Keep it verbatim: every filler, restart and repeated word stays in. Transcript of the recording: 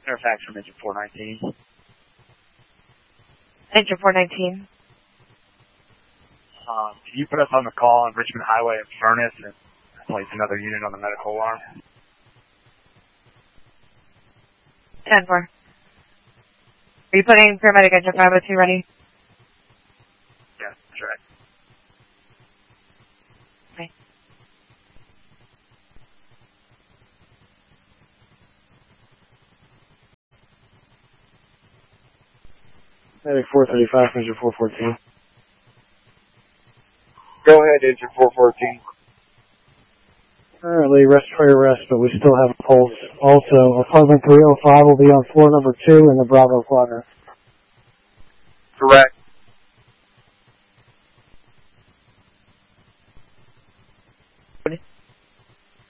Interfax from engine four nineteen. Engine four nineteen. Um, can you put us on the call on Richmond Highway at Furnace and place another unit on the medical alarm? ten four. Are you putting paramedic engine five oh two ready? Yes, that's right. Okay. Medic four thirty-five, engine four fourteen. Go ahead, engine four fourteen. Currently respiratory arrest, but we still have a pulse. Also, apartment three oh five will be on floor number two in the Bravo quadrant. Correct.